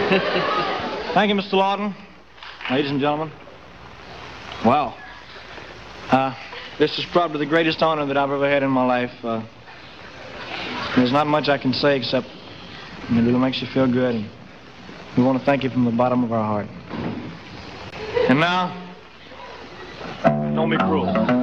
Thank you, Mr. Lawton. Ladies and gentlemen. Wow. This is probably the greatest honor that I've ever had in my life. There's not much I can say except it really makes you feel good. And we want to thank you from the bottom of our heart. And now, don't be cruel.